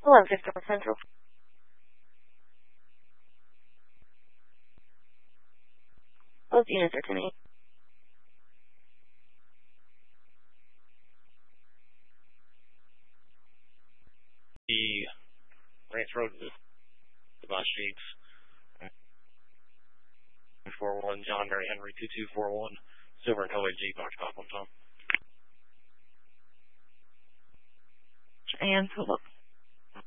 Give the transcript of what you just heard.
1151 Central. Both units are 10-8. The Lance Road to Devon Streets. 41 John Mary Henry 2241 Silver and Tollway Jeep Foxtrot 1 Tom. And so look.